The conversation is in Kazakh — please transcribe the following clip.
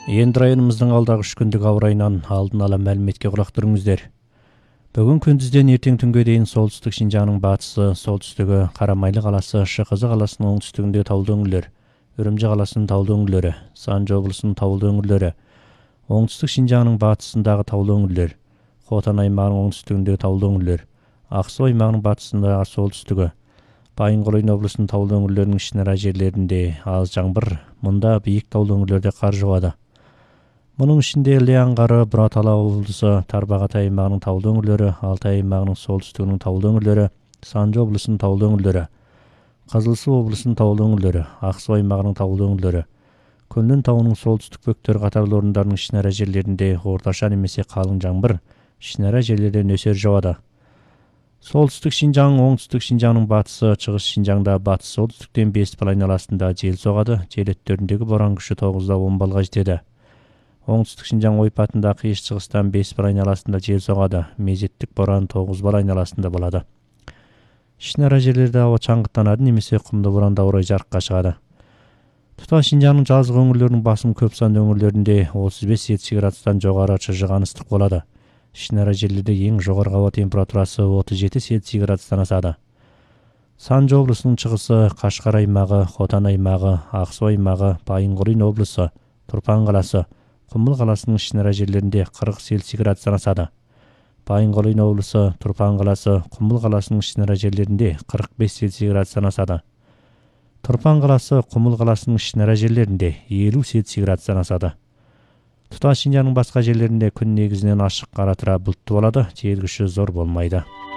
Енді районымыздың алдағы 3 күндік ауа райынан алдын ала мәліметке құлақ түріңіздер. Бүгін күндізден ертең түнге дейін солтүстік Шинжаңның батысы, солтүстігі Қарамайлы қаласы, Шықызы қаласының оңтүстігінде таулы өңірлер, Үрімжі қаласының таулы өңірлері, Санжы облысының таулы өңірлері, оңтүстік Шинжаңның батысындағы таулы өңірлер, Хотан аймағының оңтүстігіндегі таулы өңірлер, Ақсу аймағының батысындағы солтүстігі, Байынқол облысының таулы өңірлерінің ішінара жерлерінде аз жаңбыр, мұнда биік таулы өңірлерде қар жауады. Мұның ішінде Іле аңғары, Бұратала облысы, Тарбағатай аймағының таулы өңірлері, Алтай аймағының солтүстігінің таулы өңірлері, Санжы облысының таулы өңірлері, Қызылсу облысының таулы өңірлері, Ақсу аймағының таулы өңірлері, Көлнен тауының солтүстік бөктері қатарлы орындарының ішінара жерлерінде орташа немесе қалың жаңбыр, ішінара жерлерде нөсер жауады. Солтүстік Шинжаң, оңтүстік Шинжаңның батысы, шығыс Шинжаңда батыс солтүстіктен 5 бал айналасында жел соғады, жел өттеріндегі боран күші 9-10 балға жетеді. Оңтүстік Шинжаң ойпатында қиыс шығыстан 5 бал айналасында жел соғады, мезеттік боран 9 бал айналасында болады. Ішінара жерлерде ауа шаңғыттанады немесе құмды боранда орай жарыққа шығады. Тұтас Шинжаңның жазғы өңірлерінің басым көп санды өңірлерінде 35-70 градустан жоғары шыжыған ыстық болады. Ішінара жерлерде ең жоғарғы ауа температурасы 37-70 градустан асады. Санжы облысының шығысы, Қашқар аймағы, Хотан аймағы, Ақсу аймағы, Байынқол облысы, Тұрпан қаласы, Құмыл қаласының ішінара жерлерінде 40-70 градустан асады. Байынқол облысы, Тұрпан қаласы, Құмыл қаласының ішінара жерлерінде 45-70 градустан асады. Тұрпан қаласы, Құмыл қаласының ішінара жерлерінде 50-70 градустан асады. Тұтас Шинжаңның басқа жерлерінде күн негізінен ашық, ара-тұра бұлтты болады, жел күші зор болмайды.